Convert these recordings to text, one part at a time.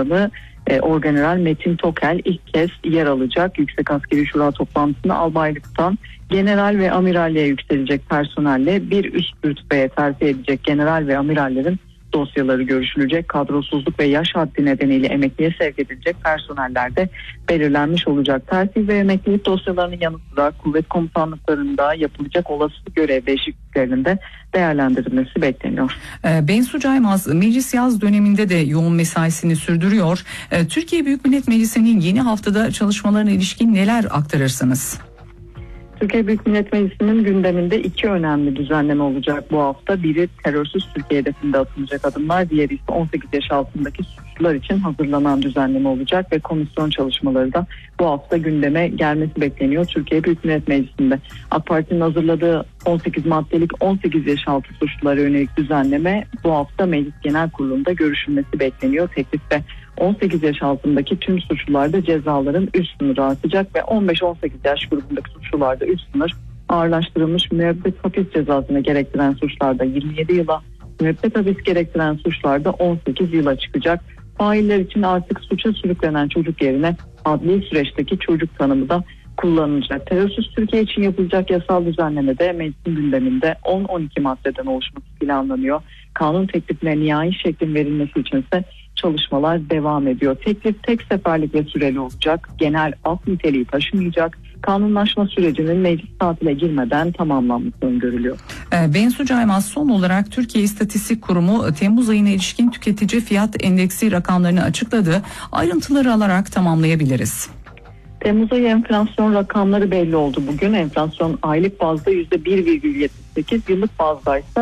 Komutanı Orgeneral Metin Tokel ilk kez yer alacak. Yüksek Askeri Şura toplantısında albaylıktan general ve amiralliğe yükselecek personelle bir üst rütbeye terfi edecek general ve amirallerin dosyaları görüşülecek. Kadrosuzluk ve yaş haddi nedeniyle emekliye sevk edilecek personeller de belirlenmiş olacak. Terfi ve emeklilik dosyalarının yanı sıra kuvvet komutanlıklarında yapılacak olası görev değişikliklerinin de değerlendirilmesi bekleniyor. Bensu Caymaz, meclis yaz döneminde de yoğun mesaisini sürdürüyor. Türkiye Büyük Millet Meclisi'nin yeni haftada çalışmalarına ilişkin neler aktarırsınız? Türkiye Büyük Millet Meclisi'nin gündeminde iki önemli düzenleme olacak bu hafta. Biri terörsüz Türkiye hedefinde atılacak adımlar, diğeri ise 18 yaş altındaki suçlular için hazırlanan düzenleme olacak ve komisyon çalışmaları da bu hafta gündeme gelmesi bekleniyor Türkiye Büyük Millet Meclisi'nde. AK Parti'nin hazırladığı 18 maddelik 18 yaş altı suçlulara yönelik düzenleme bu hafta Meclis Genel Kurulu'nda görüşülmesi bekleniyor. Teklifte 18 yaş altındaki tüm suçlularda cezaların üst sınırı artacak ve 15-18 yaş grubundaki suçlularda üst sınır ağırlaştırılmış, müebbet hapis cezasını gerektiren suçlarda 27 yıla, müebbet hapis gerektiren suçlarda 18 yıla çıkacak. Failler için artık suça sürüklenen çocuk yerine adli süreçteki çocuk tanımı da kullanılacak. Terörsüz Türkiye için yapılacak yasal düzenlemede meclisin gündeminde 10-12 maddeden oluşması planlanıyor. Kanun teklifine nihai şeklin verilmesi içinse çalışmalar devam ediyor. Teklif tek seferlik ve süreli olacak. Genel af niteliği taşımayacak. Kanunlaşma sürecinin meclis tatile girmeden tamamlanması öngörülüyor. Bensu Caymaz, son olarak Türkiye İstatistik Kurumu Temmuz ayına ilişkin tüketici fiyat endeksi rakamlarını açıkladı. Ayrıntıları alarak tamamlayabiliriz. Temmuz ayı enflasyon rakamları belli oldu bugün. Enflasyon aylık bazda %1,78, yıllık bazda ise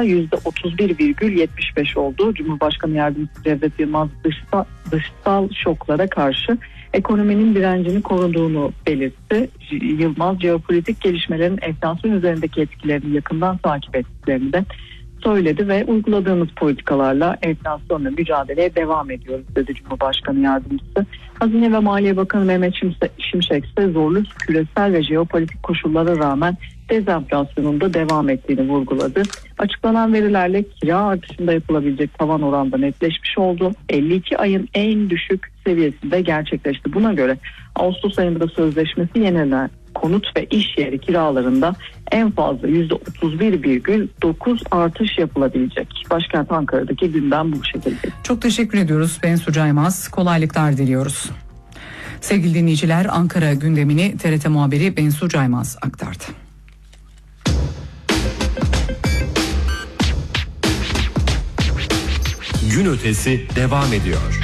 %31,75 oldu. Cumhurbaşkanı Yardımcısı Cevdet Yılmaz dışsal şoklara karşı ekonominin direncini koruduğunu belirtti. Yılmaz, jeopolitik gelişmelerin enflasyon üzerindeki etkilerini yakından takip ettiklerini de söyledi ve uyguladığımız politikalarla enflasyonla mücadeleye devam ediyoruz dedi Cumhurbaşkanı Yardımcısı. Hazine ve Maliye Bakanı Mehmet Şimşek ise zorlu küresel ve jeopolitik koşullara rağmen dezenflasyonun da devam ettiğini vurguladı. Açıklanan verilerle kira artışında yapılabilecek tavan oranda netleşmiş oldu. 52 ayın en düşük seviyesinde gerçekleşti. Buna göre Ağustos ayında sözleşmesi yenilen konut ve iş yeri kiralarında en fazla %31,9 artış yapılabilecek. Başkent Ankara'daki gündem bu şekilde. Çok teşekkür ediyoruz Bensu Caymaz. Kolaylıklar diliyoruz. Sevgili dinleyiciler, Ankara gündemini TRT muhabiri Bensu Caymaz aktardı. Gün ötesi devam ediyor.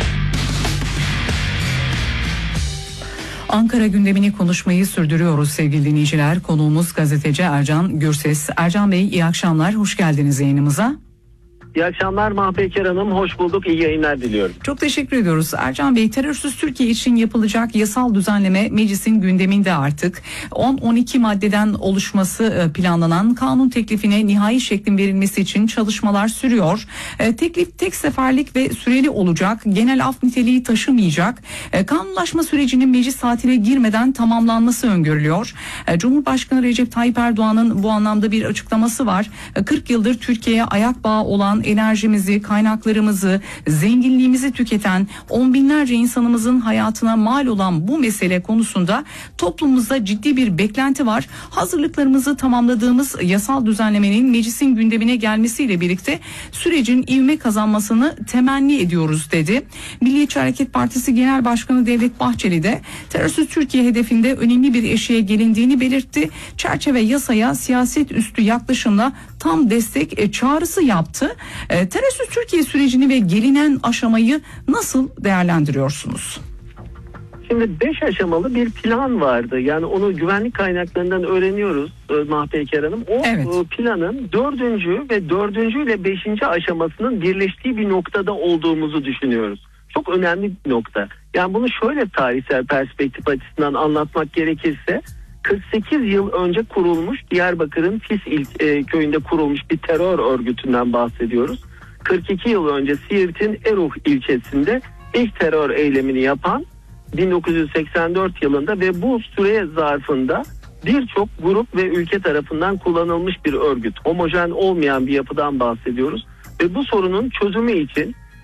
Ankara gündemini konuşmayı sürdürüyoruz sevgili dinleyiciler. Konuğumuz gazeteci Ercan Gürses. Ercan Bey, iyi akşamlar, hoş geldiniz yayınımıza. İyi akşamlar Mahpeker Hanım, hoş bulduk, iyi yayınlar diliyorum. Çok teşekkür ediyoruz. Ercan Bey, terörsüz Türkiye için yapılacak yasal düzenleme meclisin gündeminde artık. 10-12 maddeden oluşması planlanan kanun teklifine nihai şeklin verilmesi için çalışmalar sürüyor. Teklif tek seferlik ve süreli olacak. Genel af niteliği taşımayacak. Kanunlaşma sürecinin meclis tatile girmeden tamamlanması öngörülüyor. Cumhurbaşkanı Recep Tayyip Erdoğan'ın bu anlamda bir açıklaması var. 40 yıldır Türkiye'ye ayak bağı olan, enerjimizi, kaynaklarımızı, zenginliğimizi tüketen, on binlerce insanımızın hayatına mal olan bu mesele konusunda toplumumuzda ciddi bir beklenti var. Hazırlıklarımızı tamamladığımız yasal düzenlemenin meclisin gündemine gelmesiyle birlikte sürecin ivme kazanmasını temenni ediyoruz dedi. Milliyetçi Hareket Partisi Genel Başkanı Devlet Bahçeli de terörsüz Türkiye hedefinde önemli bir eşiğe gelindiğini belirtti. Çerçeve yasaya siyaset üstü yaklaşımla tam destek çağrısı yaptı. Terörsüz Türkiye sürecini ve gelinen aşamayı nasıl değerlendiriyorsunuz? Şimdi 5 aşamalı bir plan vardı. Yani onu güvenlik kaynaklarından öğreniyoruz Mahpeker Hanım. O planın 4. ve 4. ile 5. aşamasının birleştiği bir noktada olduğumuzu düşünüyoruz. Çok önemli bir nokta. Yani bunu şöyle tarihsel perspektif açısından anlatmak gerekirse, 48 yıl önce kurulmuş, Diyarbakır'ın Fis köyünde kurulmuş bir terör örgütünden bahsediyoruz. 42 yıl önce Siirt'in Eruh ilçesinde ilk terör eylemini yapan 1984 yılında ve bu süre zarfında birçok grup ve ülke tarafından kullanılmış bir örgüt. Homojen olmayan bir yapıdan bahsediyoruz. Ve bu sorunun çözümü için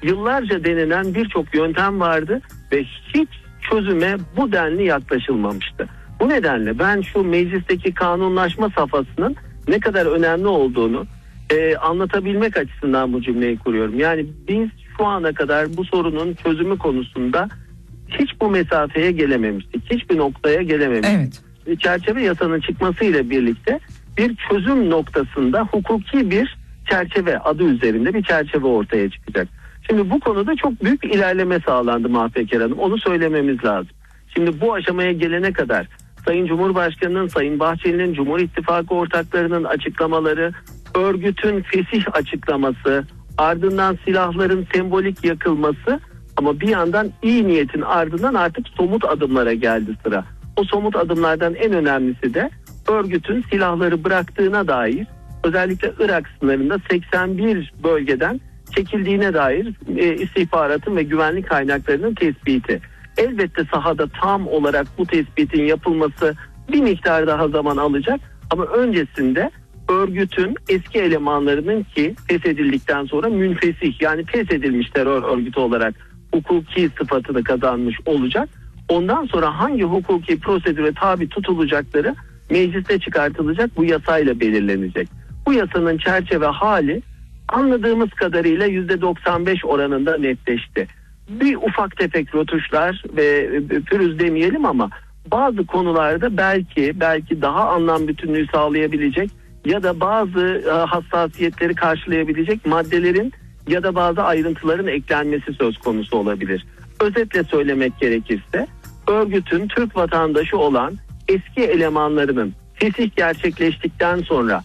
yıllarca denenen birçok yöntem vardı ve hiç çözüme bu denli yaklaşılmamıştı. Bu nedenle ben şu meclisteki kanunlaşma safhasının ne kadar önemli olduğunu anlatabilmek açısından bu cümleyi kuruyorum. Yani biz şu ana kadar bu sorunun çözümü konusunda hiç bu mesafeye gelememiştik. Hiçbir noktaya gelememiştik. Evet. Çerçeve yasanın çıkmasıyla birlikte bir çözüm noktasında hukuki bir çerçeve, adı üzerinde bir çerçeve ortaya çıkacak. Şimdi bu konuda çok büyük bir ilerleme sağlandı Mahpeker Hanım. Onu söylememiz lazım. Şimdi bu aşamaya gelene kadar Sayın Cumhurbaşkanı'nın, Sayın Bahçeli'nin, Cumhur İttifakı ortaklarının açıklamaları, örgütün fesih açıklaması, ardından silahların sembolik yakılması, ama bir yandan iyi niyetin ardından artık somut adımlara geldi sıra. O somut adımlardan en önemlisi de örgütün silahları bıraktığına dair, özellikle Irak sınırında 81 bölgeden çekildiğine dair istihbaratın ve güvenlik kaynaklarının tespiti. Elbette sahada tam olarak bu tespitin yapılması bir miktar daha zaman alacak, ama öncesinde örgütün eski elemanlarının, ki feshedildikten sonra münfesih, yani feshedilmiş terör örgütü olarak hukuki sıfatını kazanmış olacak. Ondan sonra hangi hukuki prosedüre tabi tutulacakları mecliste çıkartılacak, bu yasayla belirlenecek. Bu yasanın çerçeve hali anladığımız kadarıyla %95 oranında netleşti. Bir ufak tefek rötuşlar ve pürüz demeyelim ama bazı konularda belki daha anlam bütünlüğü sağlayabilecek ya da bazı hassasiyetleri karşılayabilecek maddelerin ya da bazı ayrıntıların eklenmesi söz konusu olabilir. Özetle söylemek gerekirse, örgütün Türk vatandaşı olan eski elemanlarının fesih gerçekleştikten sonra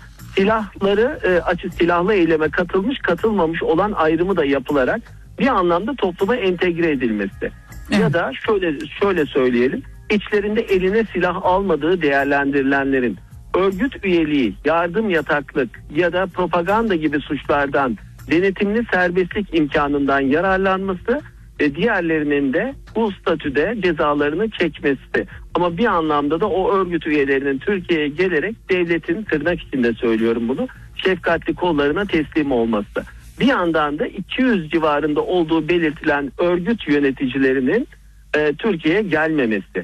silahlı eyleme katılmış katılmamış olan ayrımı da yapılarak bir anlamda topluma entegre edilmesi. Evet. Ya da şöyle söyleyelim, içlerinde eline silah almadığı değerlendirilenlerin örgüt üyeliği, yardım yataklık ya da propaganda gibi suçlardan denetimli serbestlik imkanından yararlanması ve diğerlerinin de bu statüde cezalarını çekmesi. Ama bir anlamda da o örgüt üyelerinin Türkiye'ye gelerek devletin, tırnak içinde söylüyorum bunu, şefkatli kollarına teslim olması. Bir yandan da 200 civarında olduğu belirtilen örgüt yöneticilerinin Türkiye'ye gelmemesi.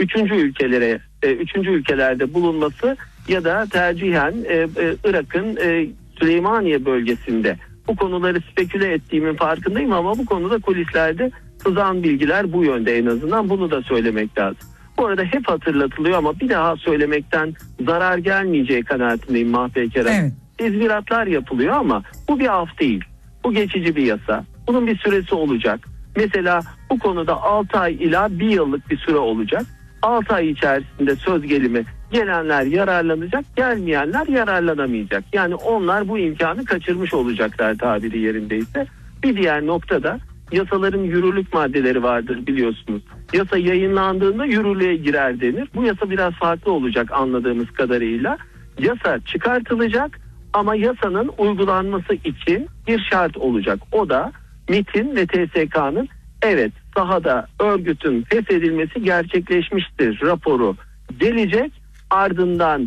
Üçüncü ülkelerde bulunması ya da tercihen Irak'ın Süleymaniye bölgesinde. Bu konuları speküle ettiğimin farkındayım ama bu konuda kulislerde sızan bilgiler bu yönde, en azından bunu da söylemek lazım. Bu arada hep hatırlatılıyor ama bir daha söylemekten zarar gelmeyeceği kanaatindeyim Mahpeker Hanım. Evet. İzviratlar yapılıyor ama bu bir af değil. Bu geçici bir yasa. Bunun bir süresi olacak. Mesela bu konuda 6 ay ila 1 yıllık bir süre olacak. 6 ay içerisinde söz gelimi gelenler yararlanacak, gelmeyenler yararlanamayacak. Yani onlar bu imkanı kaçırmış olacaklar tabiri yerindeyse. Bir diğer noktada yasaların yürürlük maddeleri vardır biliyorsunuz. Yasa yayınlandığında yürürlüğe girer denir. Bu yasa biraz farklı olacak anladığımız kadarıyla. Yasa çıkartılacak ama yasanın uygulanması için bir şart olacak. O da MİT'in ve TSK'nın evet sahada örgütün feshedilmesi gerçekleşmiştir raporu gelecek. Ardından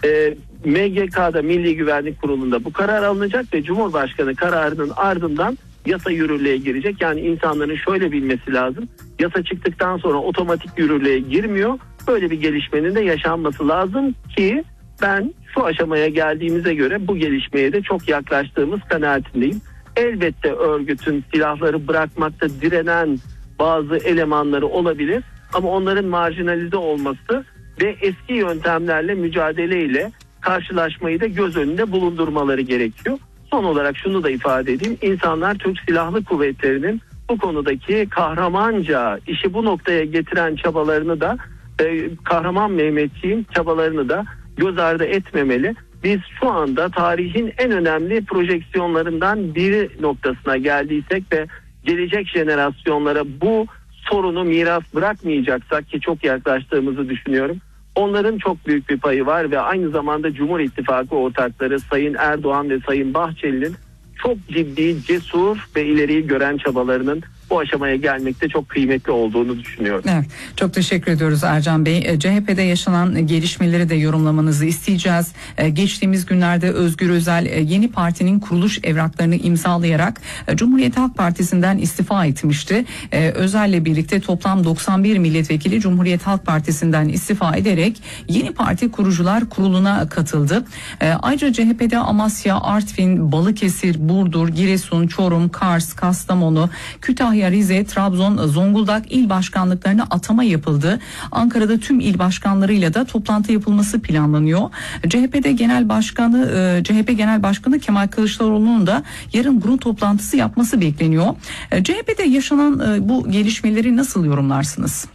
MGK'da, Milli Güvenlik Kurulu'nda bu karar alınacak ve Cumhurbaşkanı kararının ardından yasa yürürlüğe girecek. Yani insanların şöyle bilmesi lazım. Yasa çıktıktan sonra otomatik yürürlüğe girmiyor. Böyle bir gelişmenin de yaşanması lazım ki ben şu aşamaya geldiğimize göre bu gelişmeye de çok yaklaştığımız kanaatindeyim. Elbette örgütün silahları bırakmakta direnen bazı elemanları olabilir ama onların marjinalize olması ve eski yöntemlerle mücadeleyle karşılaşmayı da göz önünde bulundurmaları gerekiyor. Son olarak şunu da ifade edeyim. İnsanlar Türk Silahlı Kuvvetleri'nin bu konudaki kahramanca işi bu noktaya getiren çabalarını da kahraman Mehmetçiğin çabalarını da göz ardı etmemeli. Biz şu anda tarihin en önemli projeksiyonlarından biri noktasına geldiysek ve gelecek jenerasyonlara bu sorunu miras bırakmayacaksak, ki çok yaklaştığımızı düşünüyorum, onların çok büyük bir payı var ve aynı zamanda Cumhur İttifakı ortakları Sayın Erdoğan ve Sayın Bahçeli'nin çok ciddi, cesur ve ileriyi gören çabalarının bu aşamaya gelmekte çok kıymetli olduğunu düşünüyorum. Evet, çok teşekkür ediyoruz Ercan Bey. CHP'de yaşanan gelişmeleri de yorumlamanızı isteyeceğiz. Geçtiğimiz günlerde Özgür Özel yeni partinin kuruluş evraklarını imzalayarak Cumhuriyet Halk Partisi'nden istifa etmişti. Özel'le birlikte toplam 91 milletvekili Cumhuriyet Halk Partisi'nden istifa ederek yeni parti kurucular kuruluna katıldı. Ayrıca CHP'de Amasya, Artvin, Balıkesir, Burdur, Giresun, Çorum, Kars, Kastamonu, Kütahya, Rize, Trabzon, Zonguldak il başkanlıklarına atama yapıldı. Ankara'da tüm il başkanlarıyla da toplantı yapılması planlanıyor. CHP Genel Başkanı Kemal Kılıçdaroğlu'nun da yarın grup toplantısı yapması bekleniyor. CHP'de yaşanan bu gelişmeleri nasıl yorumlarsınız?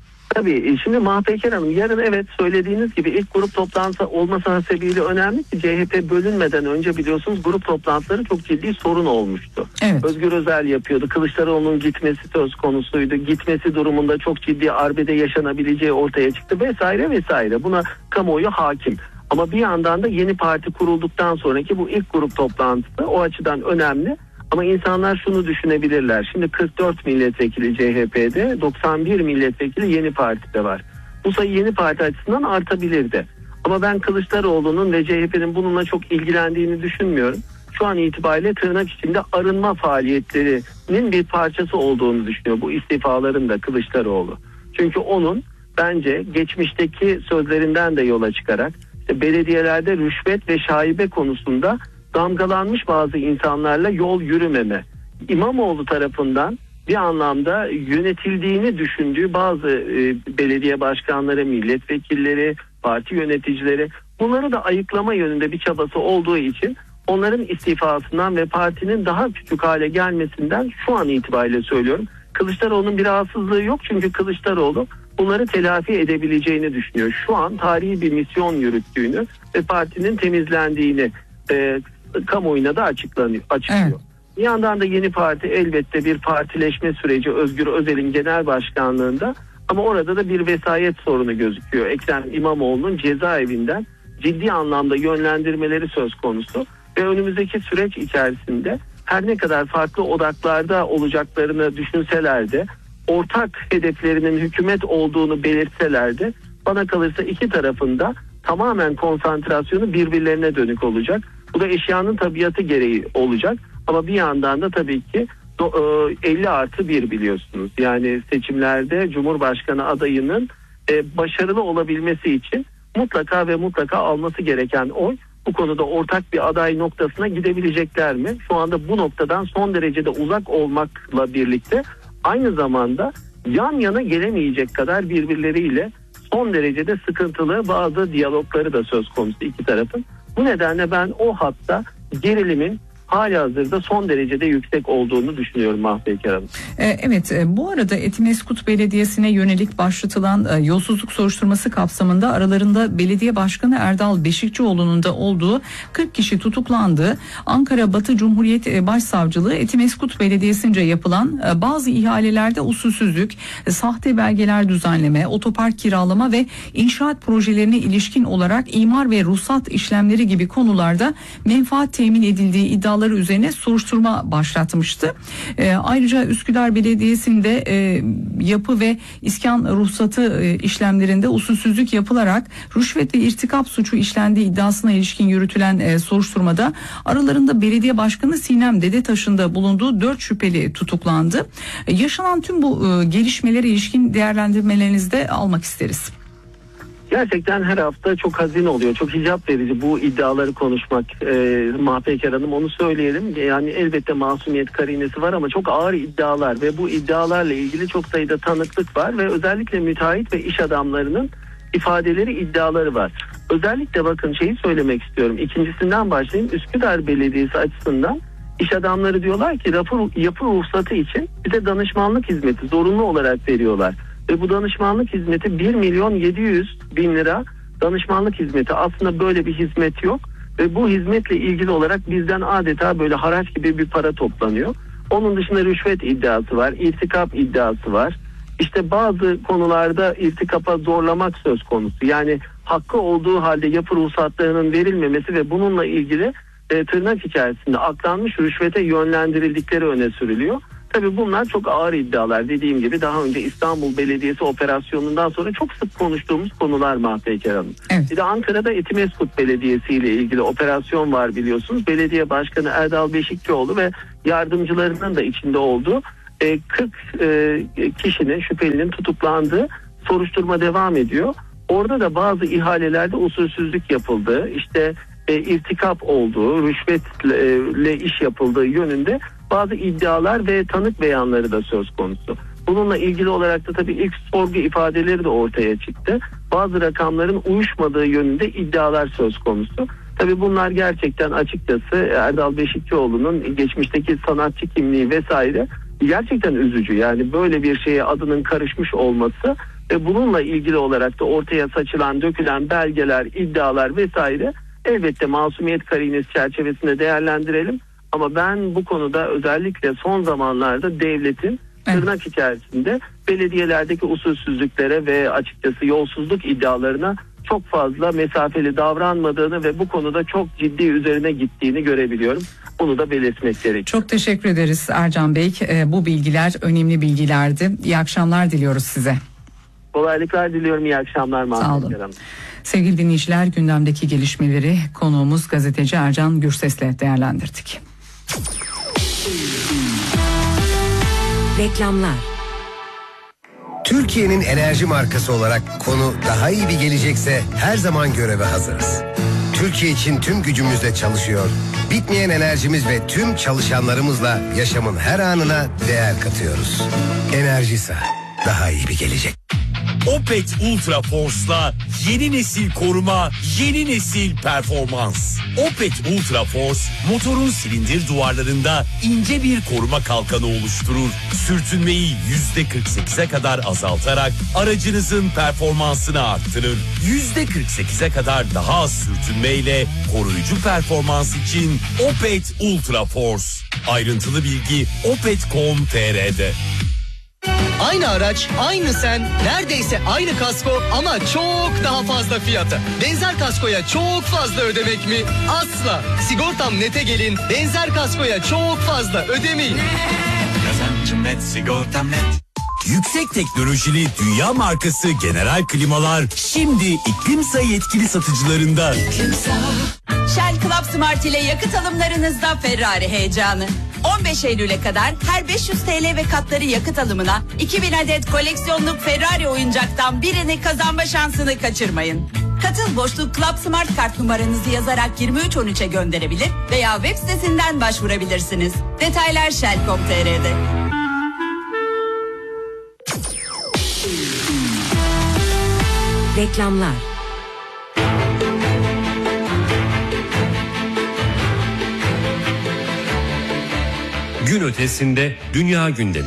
Tabii şimdi Mahpeker Hanım, yarın evet söylediğiniz gibi ilk grup toplantısı olması hasebiyle önemli ki CHP bölünmeden önce biliyorsunuz grup toplantıları çok ciddi sorun olmuştu. Evet. Özgür Özel yapıyordu. Kılıçdaroğlu'nun gitmesi söz konusuydu. Gitmesi durumunda çok ciddi arbede yaşanabileceği ortaya çıktı vesaire vesaire. Buna kamuoyu hakim. Ama bir yandan da yeni parti kurulduktan sonraki bu ilk grup toplantısı o açıdan önemli. Ama insanlar şunu düşünebilirler. Şimdi 44 milletvekili CHP'de, 91 milletvekili yeni partide var. Bu sayı yeni parti açısından artabilirdi. Ama ben Kılıçdaroğlu'nun ve CHP'nin bununla çok ilgilendiğini düşünmüyorum. Şu an itibariyle tırnak içinde arınma faaliyetlerinin bir parçası olduğunu düşünüyor bu istifaların da Kılıçdaroğlu. Çünkü onun bence geçmişteki sözlerinden de yola çıkarak belediyelerde rüşvet ve şaibe konusunda damgalanmış bazı insanlarla yol yürümeme, İmamoğlu tarafından bir anlamda yönetildiğini düşündüğü bazı belediye başkanları, milletvekilleri, parti yöneticileri, bunları da ayıklama yönünde bir çabası olduğu için onların istifasından ve partinin daha küçük hale gelmesinden şu an itibariyle söylüyorum. Kılıçdaroğlu'nun bir rahatsızlığı yok çünkü Kılıçdaroğlu bunları telafi edebileceğini düşünüyor. Şu an tarihi bir misyon yürüttüğünü ve partinin temizlendiğini kamuoyuna da açıklıyor. Evet. Bir yandan da yeni parti elbette bir partileşme süreci Özgür Özel'in genel başkanlığında, ama orada da bir vesayet sorunu gözüküyor. Ekrem İmamoğlu'nun cezaevinden ciddi anlamda yönlendirmeleri söz konusu ve önümüzdeki süreç içerisinde her ne kadar farklı odaklarda olacaklarını düşünseler de, ortak hedeflerinin hükümet olduğunu belirtseler de, bana kalırsa iki tarafında tamamen konsantrasyonu birbirlerine dönük olacak. Bu da eşyanın tabiatı gereği olacak. Ama bir yandan da tabii ki 50+1 biliyorsunuz. Yani seçimlerde Cumhurbaşkanı adayının başarılı olabilmesi için mutlaka ve mutlaka alması gereken oy. Bu konuda ortak bir aday noktasına gidebilecekler mi? Şu anda bu noktadan son derecede uzak olmakla birlikte aynı zamanda yan yana gelemeyecek kadar birbirleriyle son derecede sıkıntılı bazı diyalogları da söz konusu iki tarafın. Bu nedenle ben o hatta gerilimin halihazırda son derecede yüksek olduğunu düşünüyorum Mahpeker Hanım. Evet, bu arada Etimeskut Belediyesi'ne yönelik başlatılan yolsuzluk soruşturması kapsamında aralarında Belediye Başkanı Erdal Beşikçioğlu'nun da olduğu 40 kişi tutuklandı. Ankara Batı Cumhuriyet Başsavcılığı Etimeskut Belediyesi'nce yapılan bazı ihalelerde usulsüzlük, sahte belgeler düzenleme, otopark kiralama ve inşaat projelerine ilişkin olarak imar ve ruhsat işlemleri gibi konularda menfaat temin edildiği iddiaları üzerine soruşturma başlatmıştı. Ayrıca Üsküdar Belediyesi'nde yapı ve iskan ruhsatı işlemlerinde usulsüzlük yapılarak rüşvet ve irtikap suçu işlendiği iddiasına ilişkin yürütülen soruşturmada aralarında Belediye Başkanı Sinem Dedetaş'ın da bulunduğu 4 şüpheli tutuklandı. Yaşanan tüm bu gelişmelere ilişkin değerlendirmelerinizi de almak isteriz. Gerçekten her hafta çok hazin oluyor. Çok hicap verici bu iddiaları konuşmak Mahpeker Hanım, onu söyleyelim. Yani elbette masumiyet karinesi var ama çok ağır iddialar ve bu iddialarla ilgili çok sayıda tanıklık var ve özellikle müteahhit ve iş adamlarının ifadeleri, iddiaları var. Özellikle bakın şeyi söylemek istiyorum. İkincisinden başlayayım. Üsküdar Belediyesi açısından iş adamları diyorlar ki yapı ruhsatı için bize danışmanlık hizmeti zorunlu olarak veriyorlar. Ve bu danışmanlık hizmeti 1.700.000 lira danışmanlık hizmeti. Aslında böyle bir hizmet yok. Ve bu hizmetle ilgili olarak bizden adeta böyle haraç gibi bir para toplanıyor. Onun dışında rüşvet iddiası var, irtikap iddiası var. İşte bazı konularda irtikapa zorlamak söz konusu. Yani hakkı olduğu halde yapı ruhsatlarının verilmemesi ve bununla ilgili tırnak içerisinde aklanmış rüşvete yönlendirildikleri öne sürülüyor. Tabii bunlar çok ağır iddialar. Dediğim gibi daha önce İstanbul Belediyesi operasyonundan sonra çok sık konuştuğumuz konular Mahpeyker Hanım. Evet. Bir de Ankara'da Etimesgut Belediyesi ile ilgili operasyon var biliyorsunuz. Belediye Başkanı Erdal Beşikçioğlu ve yardımcılarının da içinde olduğu 40 kişinin, şüphelinin tutuklandığı soruşturma devam ediyor. Orada da bazı ihalelerde usulsüzlük yapıldığı, işte irtikap olduğu, rüşvetle iş yapıldığı yönünde bazı iddialar ve tanık beyanları da söz konusu. Bununla ilgili olarak da tabii ilk sorgu ifadeleri de ortaya çıktı. Bazı rakamların uyuşmadığı yönünde iddialar söz konusu. Tabii bunlar gerçekten açıkçası Erdal Beşikçioğlu'nun geçmişteki sanatçı kimliği vesaire gerçekten üzücü. Yani böyle bir şeye adının karışmış olması ve bununla ilgili olarak da ortaya saçılan, dökülen belgeler, iddialar vesaire elbette masumiyet karinesi çerçevesinde değerlendirelim. Ama ben bu konuda özellikle son zamanlarda devletin tırnak içerisinde belediyelerdeki usulsüzlüklere ve açıkçası yolsuzluk iddialarına çok fazla mesafeli davranmadığını ve bu konuda çok ciddi üzerine gittiğini görebiliyorum. Bunu da belirtmek gerekiyor. Çok teşekkür ederiz Ercan Bey. Bu bilgiler önemli bilgilerdi. İyi akşamlar diliyoruz size. Kolaylıklar diliyorum. İyi akşamlar. Sağ olun. Sevgili dinleyiciler, gündemdeki gelişmeleri konuğumuz gazeteci Ercan Gürses'le değerlendirdik. Reklamlar. Türkiye'nin enerji markası olarak konu daha iyi bir gelecekse her zaman göreve hazırız. Türkiye için tüm gücümüzle çalışıyor, bitmeyen enerjimiz ve tüm çalışanlarımızla yaşamın her anına değer katıyoruz. Enerjisa, daha iyi bir gelecek. Opet Ultra Force'la yeni nesil koruma, yeni nesil performans. Opet Ultra Force motorun silindir duvarlarında ince bir koruma kalkanı oluşturur. Sürtünmeyi %48'e kadar azaltarak aracınızın performansını arttırır. %48'e kadar daha az sürtünmeyle koruyucu performans için Opet Ultra Force. Ayrıntılı bilgi opet.com.tr'de. Aynı araç, aynı sen, neredeyse aynı kasko ama çok daha fazla fiyata. Benzer kaskoya çok fazla ödemek mi? Asla. Sigortam Net'e gelin, benzer kaskoya çok fazla ödemeyin. Kazancım net, sigortam net. Yüksek teknolojili dünya markası General Klimalar şimdi İklimsa yetkili satıcılarında. Shell Club Smart ile yakıt alımlarınızda Ferrari heyecanı. 15 Eylül'e kadar her 500 TL ve katları yakıt alımına 2000 adet koleksiyonluk Ferrari oyuncaktan birini kazanma şansını kaçırmayın. Katıl boşluk Club Smart kart numaranızı yazarak 2313'e gönderebilir veya web sitesinden başvurabilirsiniz. Detaylar Shell.com.tr'de. Reklamlar. Gün ötesinde dünya gündemi.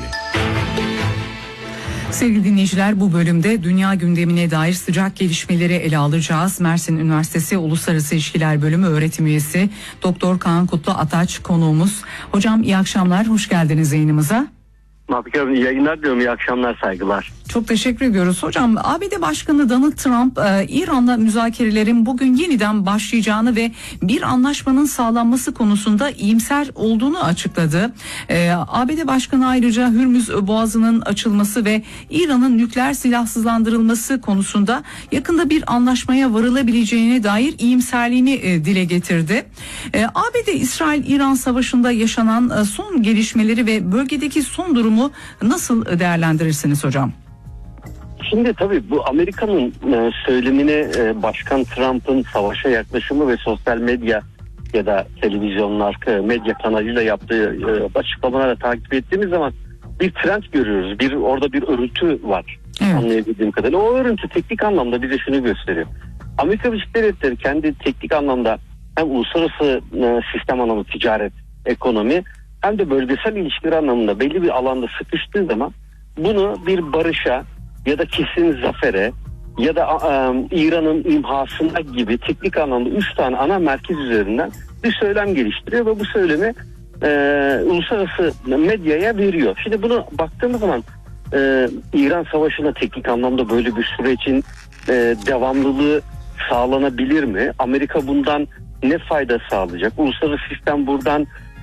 Sevgili dinleyiciler, bu bölümde dünya gündemine dair sıcak gelişmeleri ele alacağız. Mersin Üniversitesi Uluslararası İlişkiler Bölümü öğretim üyesi Doktor Kaan Kutlu Ataç konuğumuz. Hocam iyi akşamlar, hoş geldiniz yayınımıza. İyi yayınlar diyorum, iyi akşamlar, saygılar. Çok teşekkür ediyoruz. Hocam, ABD Başkanı Donald Trump İran'la müzakerelerin bugün yeniden başlayacağını ve bir anlaşmanın sağlanması konusunda iyimser olduğunu açıkladı. ABD Başkanı ayrıca Hürmüz Boğazı'nın açılması ve İran'ın nükleer silahsızlandırılması konusunda yakında bir anlaşmaya varılabileceğine dair iyimserliğini dile getirdi. ABD-İsrail-İran savaşında yaşanan son gelişmeleri ve bölgedeki son durumu nasıl değerlendirirsiniz hocam? Şimdi tabii bu Amerika'nın söylemini Başkan Trump'ın savaşa yaklaşımı ve sosyal medya ya da televizyonlar, medya kanalıyla yaptığı açıklamalara takip ettiğimiz zaman bir trend görüyoruz. Orada bir örüntü var. Evet. Anlayabildiğim kadarıyla. O örüntü teknik anlamda bize şunu gösteriyor. Amerika Birleşik Devletleri kendi teknik anlamda hem uluslararası sistem anlamında ticaret, ekonomi hem de bölgesel ilişkiler anlamında belli bir alanda sıkıştığı zaman bunu bir barışa ya da kesin zafere ya da İran'ın imhasına gibi teknik anlamda 3 tane ana merkez üzerinden bir söylem geliştiriyor ve bu söylemi uluslararası medyaya veriyor. Şimdi bunu baktığımız zaman İran Savaşı'na teknik anlamda böyle bir sürecin devamlılığı sağlanabilir mi? Amerika bundan ne fayda sağlayacak? Uluslararası sistem buradan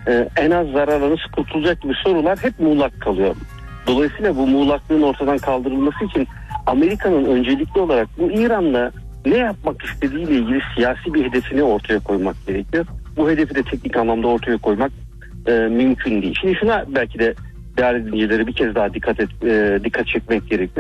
en az zararla nasıl kurtulacak gibi sorular hep muğlak kalıyor. Dolayısıyla bu muğlaklığın ortadan kaldırılması için Amerika'nın öncelikli olarak bu İran'la ne yapmak istediğiyle ilgili siyasi bir hedefini ortaya koymak gerekiyor. Bu hedefi de teknik anlamda ortaya koymak mümkün değil. Şimdi şuna belki de değerli dinleyicilere bir kez daha dikkat çekmek gerekiyor.